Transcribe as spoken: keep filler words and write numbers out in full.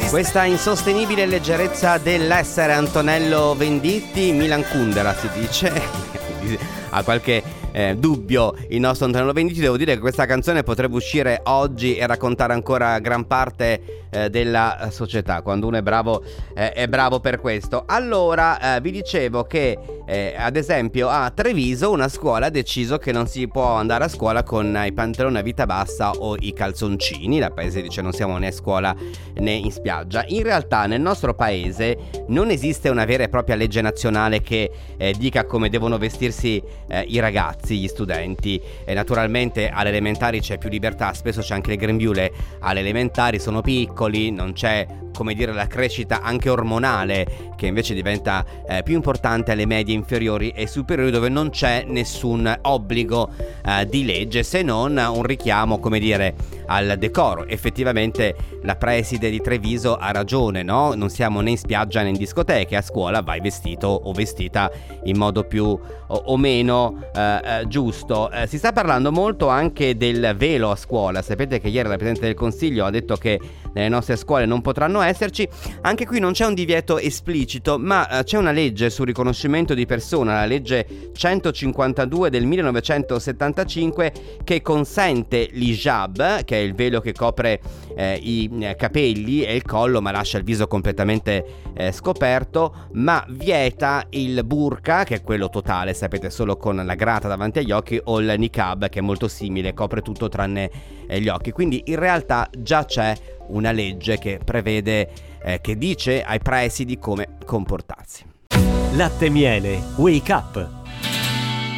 Questa insostenibile leggerezza dell'essere Antonello Venditti, Milan Kundera si dice, ha qualche eh, dubbio il nostro Antonello Venditti. Devo dire che questa canzone potrebbe uscire oggi e raccontare ancora gran parte eh, della società, quando uno è bravo eh, è bravo per questo. Allora eh, vi dicevo che eh, ad esempio a Treviso una scuola ha deciso che non si può andare a scuola con i pantaloni a vita bassa o i calzoncini. La paese dice non siamo né a scuola né in spiaggia. In realtà nel nostro paese non esiste una vera e propria legge nazionale che eh, dica come devono vestirsi eh, i ragazzi, gli studenti. E naturalmente alle elementari c'è più libertà, spesso c'è anche il grembiule alle elementari, sono piccoli, non c'è, come dire, la crescita anche ormonale, che invece diventa eh, più importante alle medie inferiori e superiori, dove non c'è nessun obbligo eh, di legge, se non un richiamo, come dire, al decoro. Effettivamente la preside di Treviso ha ragione, no? Non siamo né in spiaggia né in discoteche, a scuola vai vestito o vestita in modo più o, o meno eh, eh, giusto. Eh, si sta parlando molto anche del velo a scuola. Sapete che ieri la Presidente del Consiglio ha detto che nelle nostre scuole non potranno esserci. Anche qui non c'è un divieto esplicito, ma eh, c'è una legge sul riconoscimento di persona, la legge centocinquantadue del millenovecentosettantacinque, che consente l'hijab, che è il velo che copre eh, i eh, capelli e il collo ma lascia il viso completamente eh, scoperto, ma vieta il burqa, che è quello totale, sapete, solo con la grata davanti agli occhi, o il niqab, che è molto simile, copre tutto tranne eh, gli occhi. Quindi in realtà già c'è una legge che prevede, eh, che dice ai presidi come comportarsi. Latte Miele Wake Up.